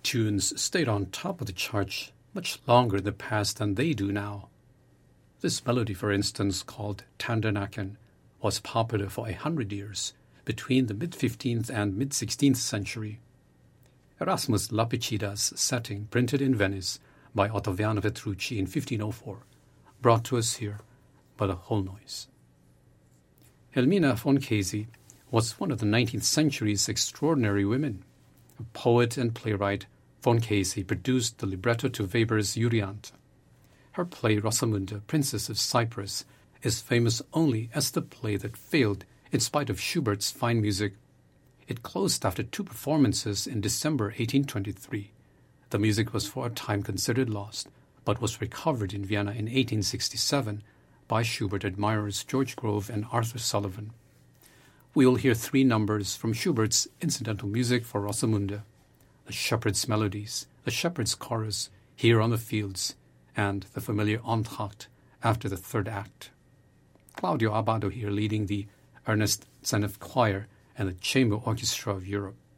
tunes stayed on top of the charts much longer in the past than they do now. This melody, for instance, called Tandernacken, was popular for 100 years, between the mid-15th and mid-16th century. Erasmus Lapicida's setting, printed in Venice by Ottaviano Petrucci in 1504, brought to us here by the whole noise. Helmina von Casey was one of the 19th century's extraordinary women. A poet and playwright, von Casey produced the libretto to Weber's Euryanthe. Her play Rosamunde, Princess of Cyprus, is famous only as the play that failed in spite of Schubert's fine music. It closed after 2 performances in December 1823. The music was for a time considered lost, but was recovered in Vienna in 1867 by Schubert admirers George Grove and Arthur Sullivan. We will hear 3 numbers from Schubert's incidental music for Rosamunde: the Shepherd's Melodies, the Shepherd's Chorus, Here on the Fields, and the familiar Entr'acte after the 3rd act. Claudio Abbado here leading the Ernest Zenef Choir and the Chamber Orchestra of Europe.